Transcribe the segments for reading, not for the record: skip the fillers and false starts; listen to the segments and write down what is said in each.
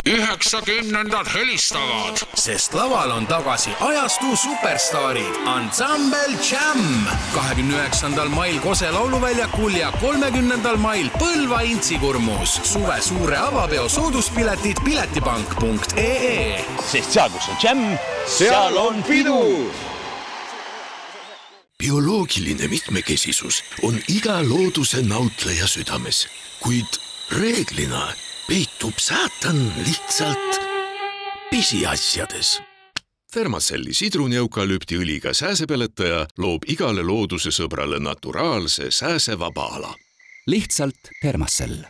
90-ndad helistavad, sest laval on tagasi ajastu superstaarid Ansambel Jam 29. mail Kose lauluväljakul ja 30. mail Põlva Intsikurmus. Suve suure avapeo sooduspiletid piletipank.ee. Sest seal, kus on Jam, seal on pidu! Bioloogiline mitmekesisus on iga looduse nautleja südames, kuid reeglina peitub saatan lihtsalt pisiasjades. Thermacelli sidruni-eukalüptiõliga sääsepeletaja loob igale looduse sõbrale naturaalse sääsevaba ala. Lihtsalt Thermacell.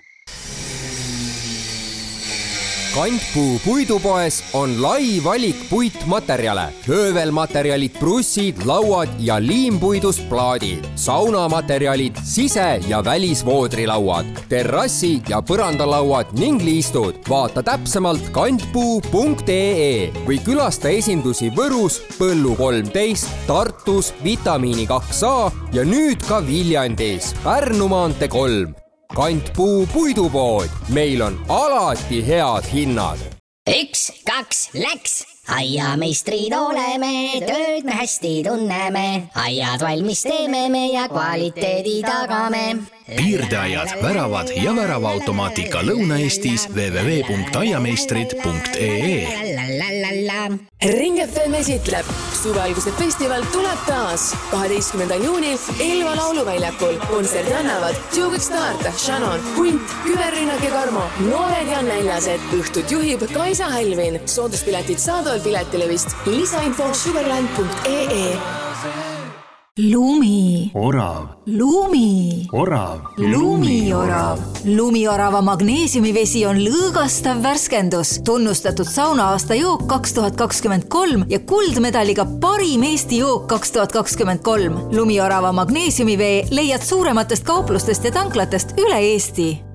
Kantpuu puidupoes on lai valik puitmaterjale, höövelmaterjalid, brussid, lauad ja liimpuidust plaadid, saunamaterjalid, sise- ja välisvoodrilauad, terrassi- ja põrandalauad ning liistud. Vaata täpsemalt kantpuu.ee või külasta esindusi Võrus, Põllu 13, Tartus, Vitamiini 2A ja nüüd ka Viljandis, Pärnu maantee 3. Kantpuu puidupood. Meil on alati head hinnad. 1, 2, läks! Aiameistrid oleme, tööd me hästi tunneme. Aiad valmis teeme me ja kvaliteedi tagame. Piirdeaiad, väravad ja väravaautomaatika Lõuna-Eestis www.aiameistrid.ee. Ring FM esitleb. Suvealguse festival tuleb taas 12. juunil Elva lauluväljakul. Kontserdi annavad Joe Start, Shannon, Hunt, Küberrinnak ja Karmo, noored ja näljased. Õhtut juhib Kaisa Hälvin. Sooduspiletid saadavad piletilevist. Lisainfo sugarland.ee. Lumi. Orav. Lumi. Orav. Lumiorav. Lumiorava magneesiumivesi on lõõgastav värskendus, tunnustatud saunaaasta jook 2023 ja kuldmedaliga parim Eesti jook 2023. Lumiorava magneesiumivee leiad suurematest kauplustest ja tanklatest üle Eesti.